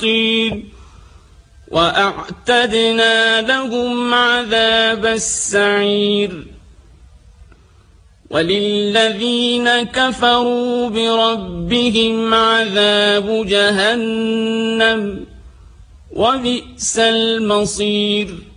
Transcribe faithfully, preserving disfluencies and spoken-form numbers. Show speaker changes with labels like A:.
A: الطين وأعتدنا لهم عذاب السعير وللذين كفروا بربهم عذاب جهنم وبئس المصير